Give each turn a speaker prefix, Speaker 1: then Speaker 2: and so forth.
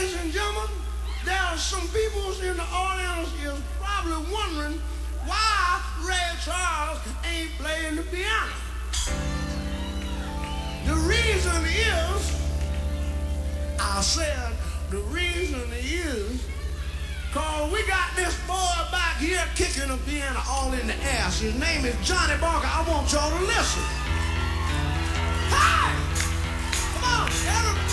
Speaker 1: Ladies and gentlemen, there are some people in the audience is probably wondering why Ray Charles ain't playing the piano. The reason is, I said, the reason is, cause we got this boy back here kicking the piano all in the ass. His name is Johnny Barker. I want y'all to listen. Hey! Come on, everybody.